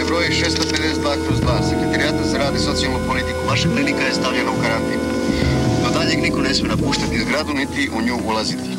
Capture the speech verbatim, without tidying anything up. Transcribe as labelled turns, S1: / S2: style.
S1: broj šesto pedeset dva kroz dva, Sekretarijata za rad i socijalnu politiku. Vaša klinika je stavljena u karantin. Do daljeg niko ne smije napuštati zgradu, niti u nju ulaziti.